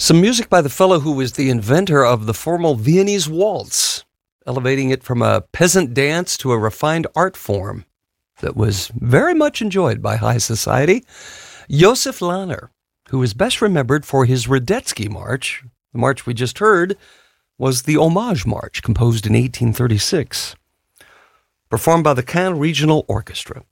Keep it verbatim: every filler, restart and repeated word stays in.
Some music by the fellow who was the inventor of the formal Viennese waltz, elevating it from a peasant dance to a refined art form that was very much enjoyed by high society. Josef Lahner, who is best remembered for his Radetzky March. The march we just heard was the Homage March, composed in eighteen thirty-six, performed by the Caen Regional Orchestra.